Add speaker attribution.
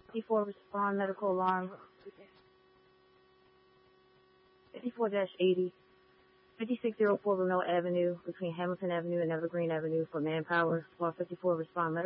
Speaker 1: 54 respond medical alarm. 54-80. 5604 Remote Avenue between Hamilton Avenue and Evergreen Avenue for manpower. Squad 54 respond medical.